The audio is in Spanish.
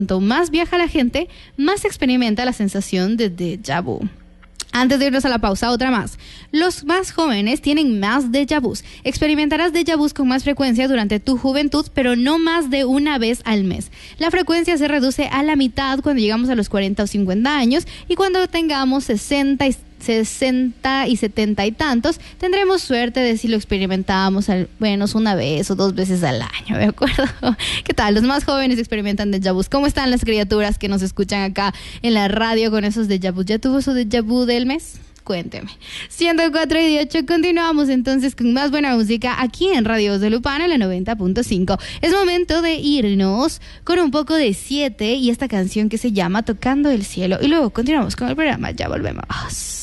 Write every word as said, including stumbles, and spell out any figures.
Cuanto más viaja la gente, más experimenta la sensación de déjà vu. Antes de irnos a la pausa, otra más. Los más jóvenes tienen más déjà vus. Experimentarás déjà vus con más frecuencia durante tu juventud, pero no más de una vez al mes. La frecuencia se reduce a la mitad cuando llegamos a los cuarenta o cincuenta años, y cuando tengamos sesenta y sesenta y setenta y tantos, tendremos suerte de si lo experimentamos al menos una vez o dos veces al año, ¿de acuerdo? ¿Qué tal? Los más jóvenes experimentan déjà vus. ¿Cómo están las criaturas que nos escuchan acá en la radio con esos déjà vus? ¿Ya tuvo su déjà vu del mes? Cuénteme. ciento cuatro y ocho, continuamos entonces con más buena música aquí en Radio Voz de Lupana, la noventa punto cinco. Es momento de irnos con un poco de siete y esta canción que se llama Tocando el Cielo. Y luego continuamos con el programa. Ya volvemos.